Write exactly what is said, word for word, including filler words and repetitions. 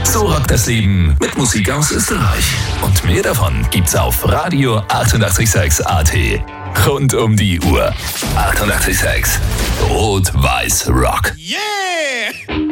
So rockt das Leben mit Musik aus Österreich. Und mehr davon gibt's auf Radio achtundachtzig Komma sechs A T. Rund um die Uhr. achtundachtzig Komma sechs. Rot-Weiß Rock. Yeah!